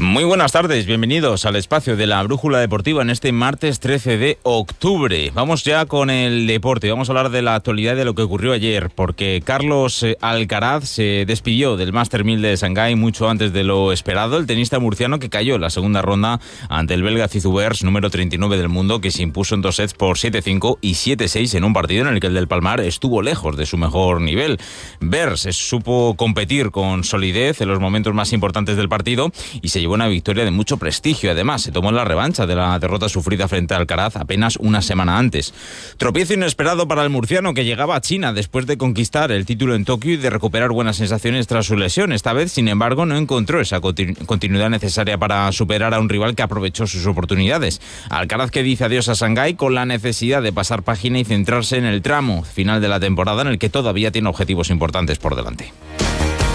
Muy buenas tardes, bienvenidos al espacio de la Brújula Deportiva en este martes 13 de octubre. Vamos ya con el deporte, vamos a hablar de la actualidad de lo que ocurrió ayer, porque Carlos Alcaraz se despidió del Master 1000 de Shanghái mucho antes de lo esperado. El tenista murciano que cayó en la segunda ronda ante el belga Cizubers, número 39 del mundo, que se impuso en 2 sets por 7-5 y 7-6 en un partido en el que el del Palmar estuvo lejos de su mejor nivel. Bers supo competir con solidez en los momentos más importantes del partido y se llevó una victoria de mucho prestigio. Además, se tomó la revancha de la derrota sufrida frente a Alcaraz apenas una semana antes. Tropiezo inesperado para el murciano, que llegaba a China después de conquistar el título en Tokio y de recuperar buenas sensaciones tras su lesión. Esta vez, sin embargo, no encontró esa continuidad necesaria para superar a un rival que aprovechó sus oportunidades. Alcaraz, que dice adiós a Shanghái con la necesidad de pasar página y centrarse en el tramo final de la temporada, en el que todavía tiene objetivos importantes por delante.